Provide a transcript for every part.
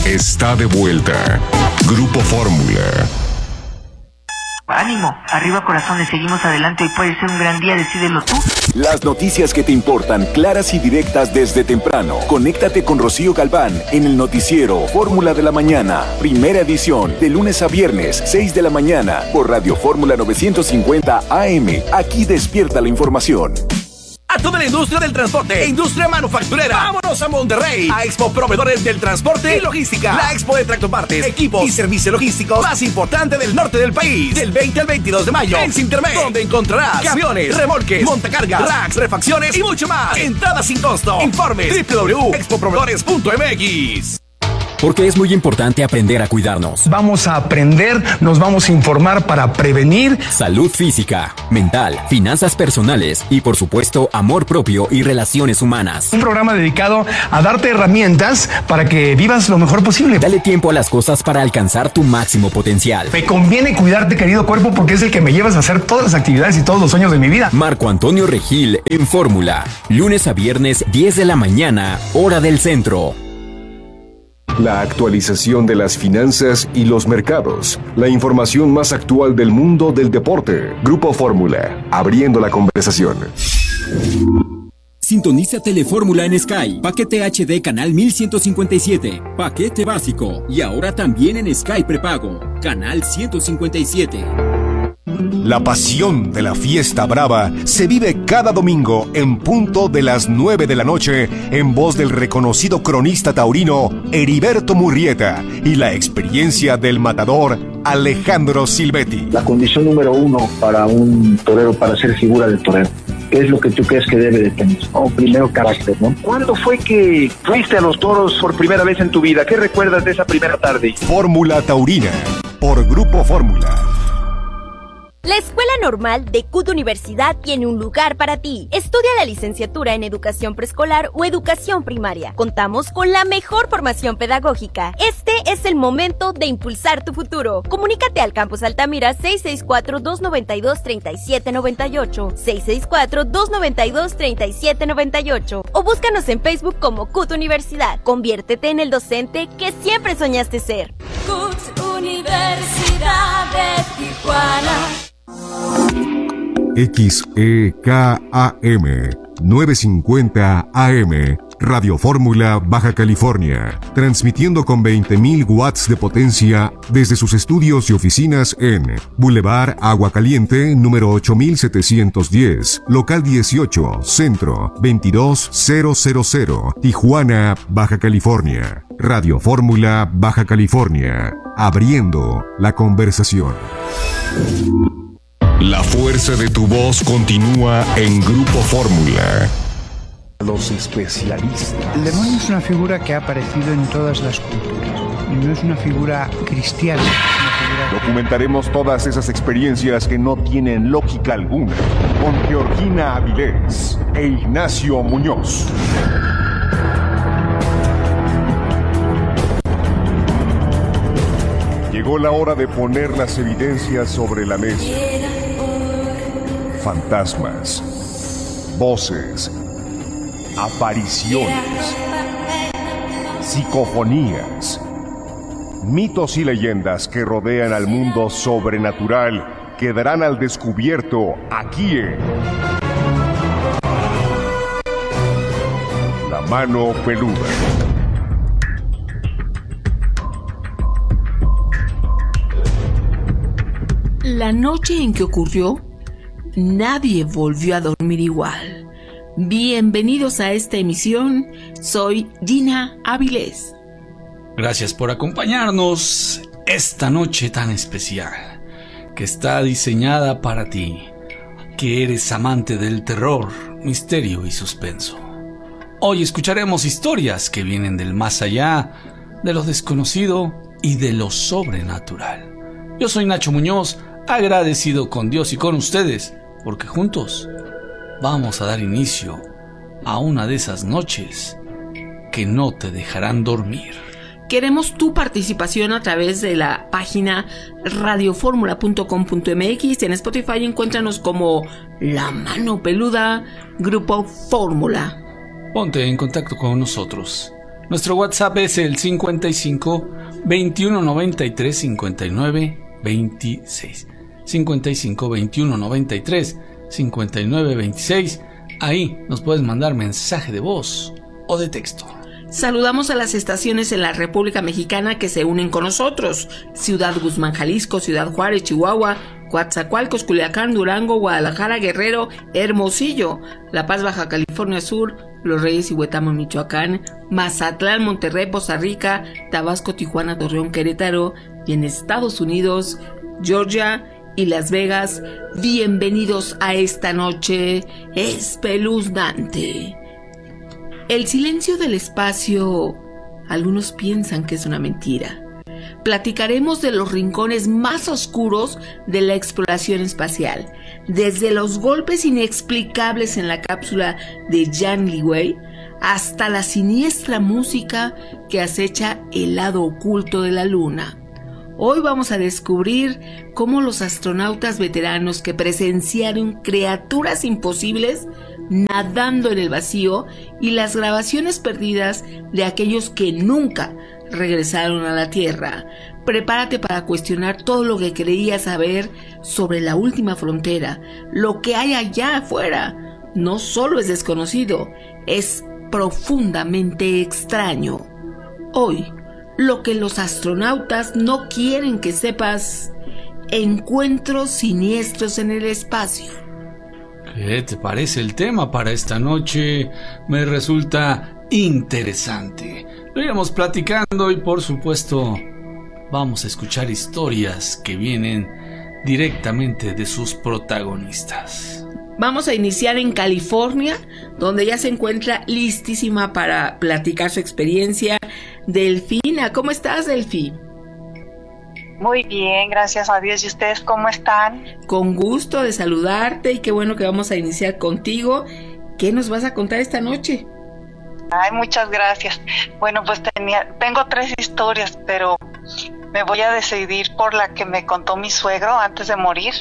está de vuelta. Grupo Fórmula. Ánimo, arriba corazones, seguimos adelante, hoy puede ser un gran día, decídelo tú. Las noticias que te importan, claras y directas desde temprano. Conéctate con Rocío Galván en el noticiero Fórmula de la Mañana, primera edición, de lunes a viernes, 6 de la mañana, por Radio Fórmula 950 AM. Aquí despierta la información. A toda la industria del transporte e industria manufacturera. Vámonos a Monterrey, a Expo Proveedores del Transporte y Logística. La Expo de tractopartes, equipos y servicios logísticos más importante del norte del país. Del 20 al 22 de mayo en Sintermex, donde encontrarás camiones, remolques, montacargas, racks, refacciones y mucho más. Entrada sin costo. Informe www.expoproveedores.mx. Porque es muy importante aprender a cuidarnos. Vamos a aprender, nos vamos a informar para prevenir. Salud física, mental, finanzas personales y, por supuesto, amor propio y relaciones humanas. Un programa dedicado a darte herramientas para que vivas lo mejor posible. Dale tiempo a las cosas para alcanzar tu máximo potencial. Me conviene cuidarte, querido cuerpo, porque es el que me llevas a hacer todas las actividades y todos los sueños de mi vida. Marco Antonio Regil en Fórmula. Lunes a viernes, 10 de la mañana, hora del centro. La actualización de las finanzas y los mercados. La información más actual del mundo del deporte. Grupo Fórmula, abriendo la conversación. Sintoniza Telefórmula en Sky. Paquete HD canal 1157. Paquete básico. Y ahora también en Sky prepago. Canal 157. La pasión de la fiesta brava se vive cada domingo en punto de las 9 de la noche en voz del reconocido cronista taurino Heriberto Murrieta y la experiencia del matador Alejandro Silvetti. La condición número uno para un torero, para ser figura del torero, ¿qué es lo que tú crees que debe de tener? Primero, carácter, ¿no? ¿Cuándo fue que fuiste a los toros por primera vez en tu vida? ¿Qué recuerdas de esa primera tarde? Fórmula Taurina, por Grupo Fórmula. La Escuela Normal de CUT Universidad tiene un lugar para ti. Estudia la licenciatura en Educación Preescolar o Educación Primaria. Contamos con la mejor formación pedagógica. Este es el momento de impulsar tu futuro. Comunícate al Campus Altamira 664-292-3798, 664-292-3798 o búscanos en Facebook como CUT Universidad. Conviértete en el docente que siempre soñaste ser. CUT Universidad de Tijuana. XEKAM 950 AM, Radio Fórmula, Baja California, transmitiendo con 20.000 watts de potencia desde sus estudios y oficinas en Boulevard Agua Caliente, número 8710, local 18, centro 22000, Tijuana, Baja California. Radio Fórmula, Baja California, abriendo la conversación. La fuerza de tu voz continúa en Grupo Fórmula. Los especialistas. El demonio es una figura que ha aparecido en todas las culturas y no es una figura cristiana. Documentaremos todas esas experiencias que no tienen lógica alguna con Georgina Avilés e Ignacio Muñoz. Llegó la hora de poner las evidencias sobre la mesa. Fantasmas, voces, apariciones, psicofonías, mitos y leyendas que rodean al mundo sobrenatural quedarán al descubierto aquí en La Mano Peluda. La noche en que ocurrió, nadie volvió a dormir igual. Bienvenidos a esta emisión, soy Gina Avilés. Gracias por acompañarnos esta noche tan especial, que está diseñada para ti, que eres amante del terror, misterio y suspenso. Hoy escucharemos historias que vienen del más allá, de lo desconocido y de lo sobrenatural. Yo soy Nacho Muñoz, agradecido con Dios y con ustedes, porque juntos vamos a dar inicio a una de esas noches que no te dejarán dormir. Queremos tu participación a través de la página radioformula.com.mx. En Spotify encuéntranos como La Mano Peluda, Grupo Fórmula. Ponte en contacto con nosotros. Nuestro WhatsApp es el 55 21 93 59 26. 55 21 93 59 26. Ahí nos puedes mandar mensaje de voz o de texto. Saludamos a las estaciones en la República Mexicana que se unen con nosotros: Ciudad Guzmán, Jalisco; Ciudad Juárez, Chihuahua; Coatzacoalcos, Culiacán, Durango; Guadalajara, Guerrero; Hermosillo; La Paz, Baja California Sur; Los Reyes y Huetamo, Michoacán; Mazatlán, Monterrey, Poza Rica; Tabasco, Tijuana, Torreón, Querétaro; y en Estados Unidos, Georgia y Las Vegas. Bienvenidos a esta noche espeluznante. El silencio del espacio, algunos piensan que es una mentira. Platicaremos de los rincones más oscuros de la exploración espacial, desde los golpes inexplicables en la cápsula de Jan Liwei hasta la siniestra música que acecha el lado oculto de la Luna. Hoy vamos a descubrir cómo los astronautas veteranos que presenciaron criaturas imposibles nadando en el vacío y las grabaciones perdidas de aquellos que nunca regresaron a la Tierra. Prepárate para cuestionar todo lo que creías saber sobre la última frontera. Lo que hay allá afuera no solo es desconocido, es profundamente extraño. Hoy, lo que los astronautas no quieren que sepas: encuentros siniestros en el espacio. ¿Qué te parece el tema para esta noche? Me resulta interesante. Lo iremos platicando y, por supuesto, vamos a escuchar historias que vienen directamente de sus protagonistas. Vamos a iniciar en California, donde ya se encuentra listísima para platicar su experiencia Delfina. ¿Cómo estás, Delfi? Muy bien, gracias a Dios. ¿Y ustedes cómo están? Con gusto de saludarte, y qué bueno que vamos a iniciar contigo. ¿Qué nos vas a contar esta noche? Ay, muchas gracias. Bueno, pues tengo 3 historias, pero me voy a decidir por la que me contó mi suegro antes de morir.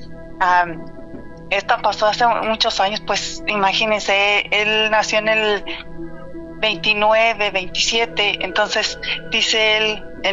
Esta pasó hace muchos años, pues imagínense, él nació en el 29, 27, entonces dice él, en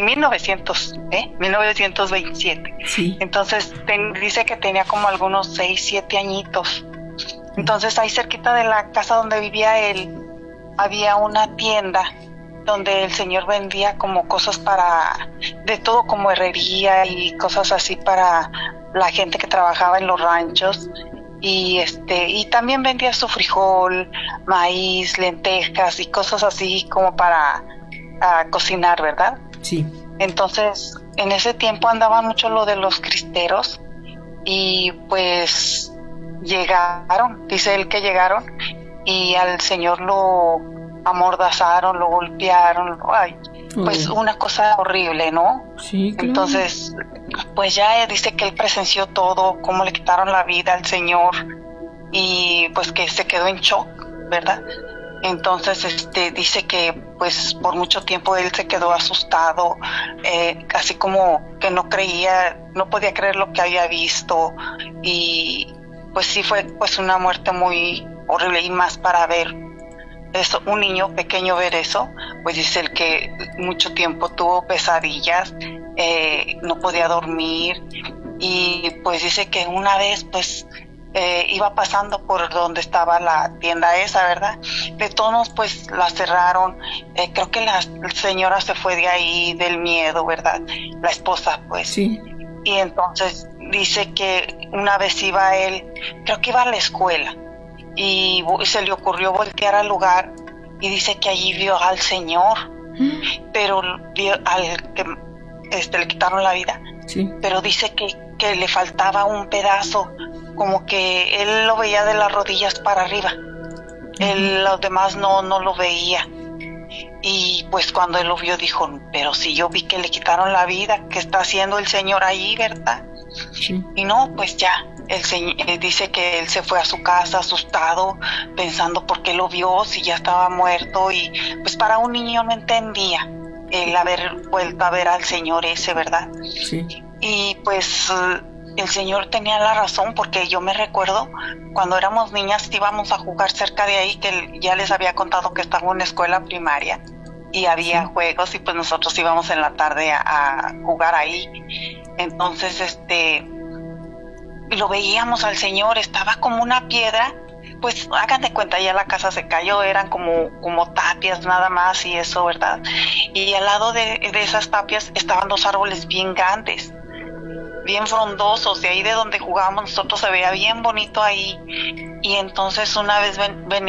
1927. Sí. Entonces dice que tenía como algunos 6, 7 añitos. Entonces ahí cerquita de la casa donde vivía él, había una tienda donde el señor vendía como cosas de todo, como herrería y cosas así para la gente que trabajaba en los ranchos. Y también vendía su frijol, maíz, lentejas y cosas así como para cocinar, ¿verdad? Sí. Entonces, en ese tiempo andaba mucho lo de los cristeros, y pues llegaron, dice él que llegaron, y al señor lo amordazaron, lo golpearon, pues una cosa horrible, ¿no? Sí, claro. Entonces, pues ya dice que él presenció todo, cómo le quitaron la vida al señor, y pues que se quedó en shock, ¿verdad? Entonces, dice que pues por mucho tiempo él se quedó asustado, así como que no podía creer lo que había visto, y pues sí fue pues una muerte muy horrible, y más para ver eso, un niño pequeño ver eso, pues dice él que mucho tiempo tuvo pesadillas, no podía dormir, y pues dice que una vez pues iba pasando por donde estaba la tienda esa, ¿verdad? De todos pues la cerraron, creo que la señora se fue de ahí del miedo, ¿verdad? La esposa pues. Sí. Y entonces dice que una vez iba él, creo que iba a la escuela, y se le ocurrió voltear al lugar, y dice que allí vio al señor, pero al que le quitaron la vida, sí. Pero dice que le faltaba un pedazo, como que él lo veía de las rodillas para arriba, los demás no lo veía, y pues cuando él lo vio dijo, pero si yo vi que le quitaron la vida, ¿qué está haciendo el señor ahí, verdad? Sí. Y no, pues ya, dice que él se fue a su casa asustado, pensando por qué lo vio, si ya estaba muerto, y pues para un niño no entendía el haber vuelto a ver al señor ese, ¿verdad? Sí. Y pues el señor tenía la razón, porque yo me recuerdo cuando éramos niñas íbamos a jugar cerca de ahí, que ya les había contado que estaba en una escuela primaria, y había juegos y pues nosotros íbamos en la tarde a jugar ahí. Entonces lo veíamos al señor, estaba como una piedra, pues hagan de cuenta, ya la casa se cayó, eran como tapias nada más y eso, ¿verdad? Y al lado de esas tapias estaban 2 árboles bien grandes, bien frondosos, de ahí de donde jugábamos nosotros se veía bien bonito ahí. Y entonces una vez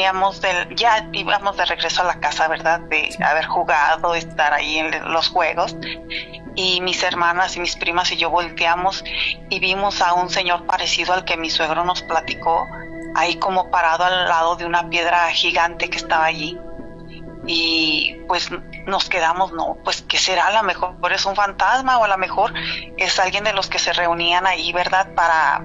ya íbamos de regreso a la casa, ¿verdad? De haber jugado, estar ahí en los juegos. Y mis hermanas y mis primas y yo volteamos y vimos a un señor parecido al que mi suegro nos platicó, ahí como parado al lado de una piedra gigante que estaba allí. Y pues nos quedamos, no, pues ¿qué será? A lo mejor es un fantasma o a lo mejor es alguien de los que se reunían ahí, ¿verdad? Para,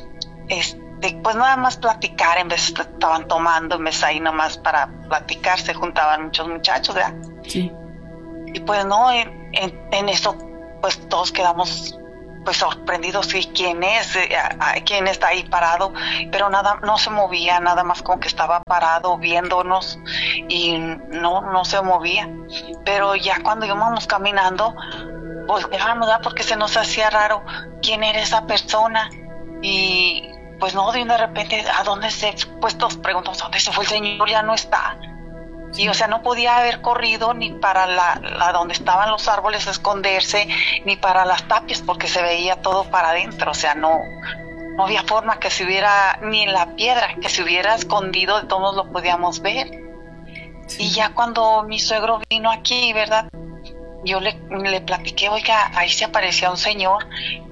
pues nada más platicar, en vez estaban tomando, en vez ahí nomás para platicar, se juntaban muchos muchachos, ¿verdad? Sí. Y pues no, en eso pues todos quedamos pues sorprendidos, y quién está ahí parado, pero nada, no se movía, nada más como que estaba parado viéndonos y no se movía. Pero ya cuando íbamos caminando volteábamos, ¿verdad? Porque se nos hacía raro quién era esa persona. Y pues no, de repente, ¿a dónde pues todos preguntamos, ¿a dónde se fue el señor? Ya no está. Y o sea, no podía haber corrido ni para la donde estaban los árboles a esconderse, ni para las tapias, porque se veía todo para adentro. O sea, no había forma que se hubiera, ni en la piedra, que se hubiera escondido, de todos lo podíamos ver. Sí. Y ya cuando mi suegro vino aquí, ¿verdad? Yo le platiqué, oiga, ahí se aparecía un señor.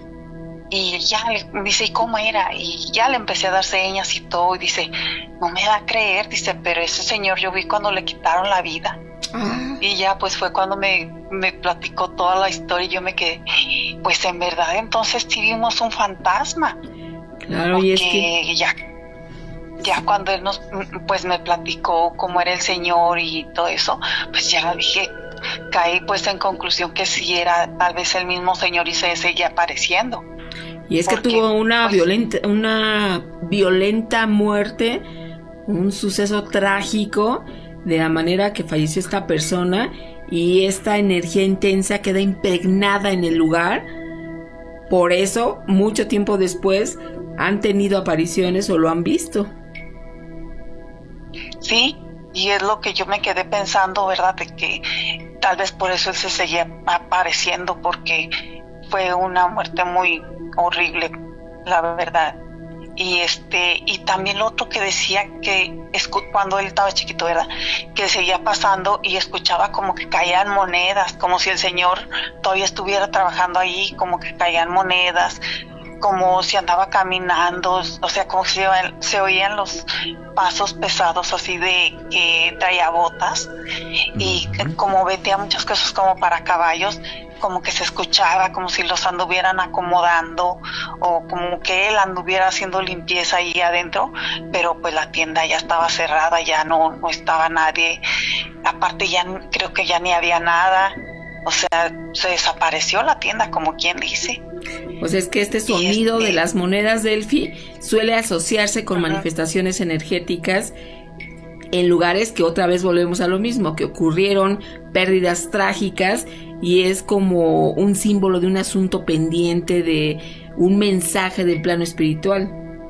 Y ya me dice, ¿y cómo era? Y ya le empecé a dar señas y todo. Y dice, no me da a creer, dice, pero ese señor yo vi cuando le quitaron la vida. Y ya pues fue cuando me platicó toda la historia y yo me quedé, pues en verdad entonces sí vimos un fantasma. Claro, y es que ya cuando él pues me platicó cómo era el señor y todo eso, pues ya dije, caí pues en conclusión que sí era tal vez el mismo señor y se seguía apareciendo. Y es que tuvo una violenta muerte, un suceso trágico, de la manera que falleció esta persona, y esta energía intensa queda impregnada en el lugar. Por eso, mucho tiempo después, han tenido apariciones o lo han visto. Sí, y es lo que yo me quedé pensando, ¿verdad? De que tal vez por eso él se seguía apareciendo, porque fue una muerte muy horrible, la verdad. Y también lo otro que decía, que cuando él estaba chiquito, ¿verdad? Que seguía pasando y escuchaba como que caían monedas, como si el señor todavía estuviera trabajando ahí, como que caían monedas, como si andaba caminando, o sea, como si se oían los pasos pesados así de que traía botas, y como vendía muchas cosas como para caballos, como que se escuchaba como si los anduvieran acomodando o como que él anduviera haciendo limpieza ahí adentro, pero pues la tienda ya estaba cerrada, ya no estaba nadie, aparte ya creo que ya ni había nada, o sea, se desapareció la tienda, como quien dice. Pues es que este sonido de las monedas Delphi suele asociarse con manifestaciones energéticas en lugares que otra vez volvemos a lo mismo, que ocurrieron pérdidas trágicas, y es como un símbolo de un asunto pendiente, de un mensaje del plano espiritual.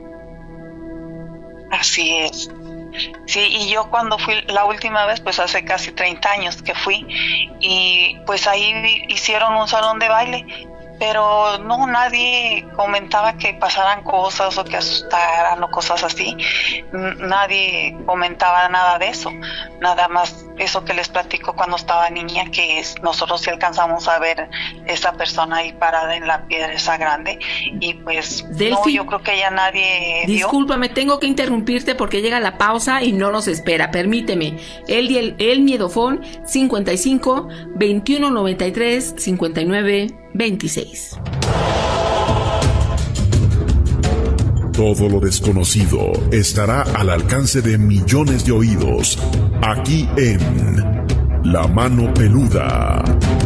Así es. Sí, y yo cuando fui la última vez, pues hace casi 30 años que fui, y pues ahí hicieron un salón de baile, pero no, nadie comentaba que pasaran cosas o que asustaran o cosas así. Nadie comentaba nada de eso, nada más eso que les platico cuando estaba niña, que nosotros sí alcanzamos a ver esa persona ahí parada en la piedra esa grande, y pues Delphi, no, yo creo que ya nadie discúlpame, tengo que interrumpirte porque llega la pausa y no nos espera, permíteme. El miedofón 55 21 93 59 26. Todo lo desconocido estará al alcance de millones de oídos, aquí en La Mano Peluda.